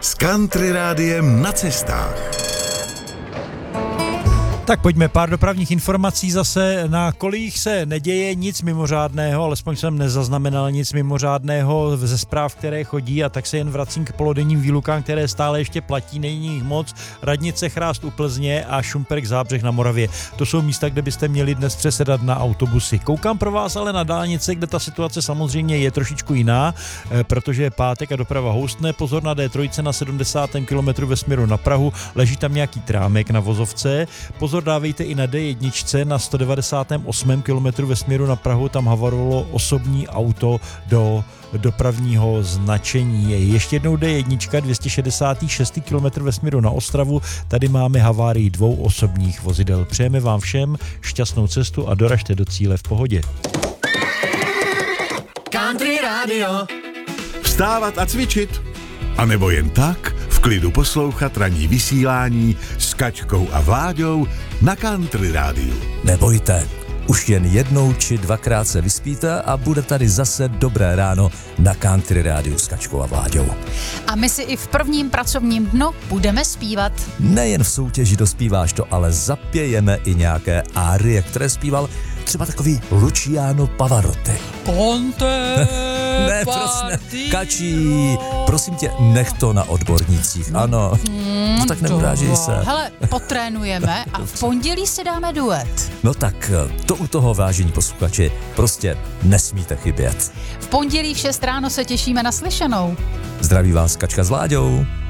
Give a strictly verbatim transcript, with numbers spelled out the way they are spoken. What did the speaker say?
s Country Rádiem na cestách. Tak pojďme, pár dopravních informací zase. Na kolejích se neděje nic mimořádného, alespoň jsem nezaznamenal nic mimořádného ze zpráv, které chodí, a tak se jen vracím k polodenním výlukám, které stále ještě platí, není jich moc. Radnice Chrást u Plzně a Šumperk Zábřeh na Moravě. To jsou místa, kde byste měli dnes přesedat na autobusy. Koukám pro vás ale na dálnice, kde ta situace samozřejmě je trošičku jiná, protože je pátek a doprava houstne. Pozor na D tři na sedmdesátém kilometru ve směru na Prahu, leží tam nějaký trámek na vozovce. Pozor dávejte i na D jedna na sto devadesátém osmém kilometru ve směru na Prahu, tam havarovalo osobní auto do dopravního značení. Ještě jednou D jedna, dvě stě šedesátý šestý kilometr ve směru na Ostravu, tady máme havárii dvou osobních vozidel. Přejeme vám všem šťastnou cestu a doražte do cíle v pohodě. Country Radio. Vstávat a cvičit? A nebo jen tak v klidu poslouchat ranní vysílání s Kačkou a Vláďou na Country Rádiu. Nebojte, už jen jednou či dvakrát se vyspíte a bude tady zase dobré ráno na Country Rádiu s Kačkou a Vláďou. A my si i v prvním pracovním dnu budeme zpívat. Nejen v soutěži Dospíváš to, ale zapějeme i nějaké árie, které zpíval třeba takový Luciano Pavarotti. Ponte Ne, prosím, Kačí, prosím tě, nech to na odbornících, ano. Hmm, no tak neurážej se. Hele, potrénujeme a v pondělí si dáme duet. No tak to u toho, vážení posluchači, prostě nesmíte chybět. V pondělí v šest ráno se těšíme na slyšenou. Zdraví vás Kačka s Vláďou.